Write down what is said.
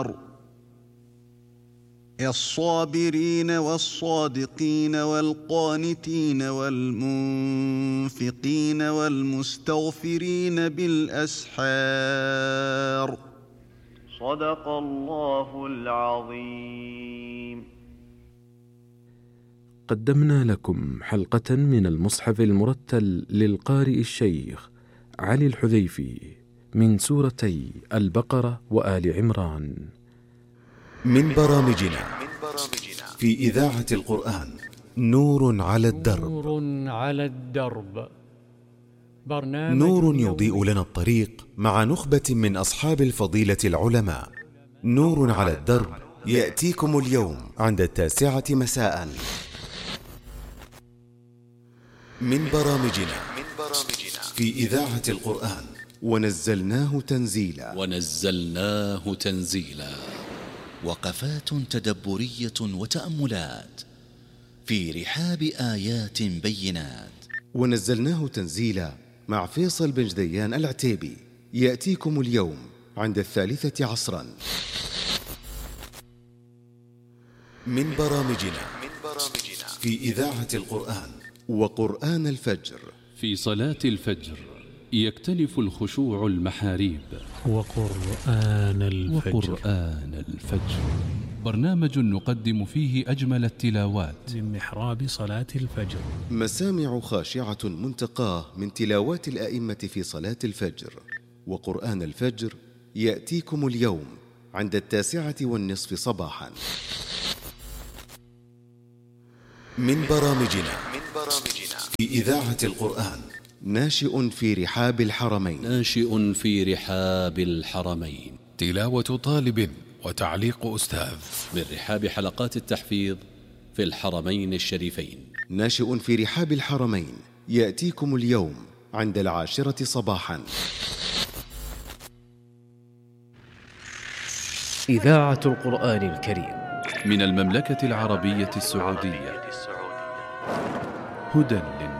النَّارِ الصابرين والصادقين والقانتين والمنفقين والمستغفرين بالأسحار. صدق الله العظيم. قدمنا لكم حلقة من المصحف المرتل للقارئ الشيخ علي الحذيفي من سورتي البقرة وآل عمران. من برامجنا في إذاعة القرآن نور على الدرب. نور يضيء لنا الطريق مع نخبة من أصحاب الفضيلة العلماء. نور على الدرب يأتيكم اليوم عند 9 مساء. من برامجنا في إذاعة القرآن ونزلناه تنزيلا. وقفات تدبرية وتأملات في رحاب آيات بينات. ونزلناه تنزيلا مع فيصل بن جديان العتيبي يأتيكم اليوم عند 3 عصرا. من برامجنا في إذاعة القرآن وقرآن الفجر. في صلاة الفجر يكتنف الخشوع المحاريب. وقرآن الفجر برنامج نقدم فيه أجمل التلاوات من محراب صلاة الفجر. مسامع خاشعة منتقاه من تلاوات الأئمة في صلاة الفجر. وقرآن الفجر يأتيكم اليوم عند 9:30 صباحا. من برامجنا في إذاعة القرآن ناشئ في رحاب الحرمين. تلاوة طالب وتعليق أستاذ من رحاب حلقات التحفيظ في الحرمين الشريفين. ناشئ في رحاب الحرمين يأتيكم اليوم عند 10 صباحا. إذاعة القرآن الكريم من المملكة العربية السعودية. هدى